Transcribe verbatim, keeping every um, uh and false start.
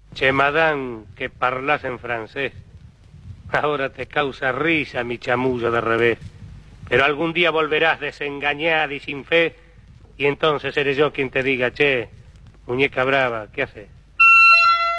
Che, madame, que parlas en francés. Ahora te causa risa mi chamullo de revés. Pero algún día volverás desengañada y sin fe, y entonces seré yo quien te diga, che, muñeca brava, ¿qué haces?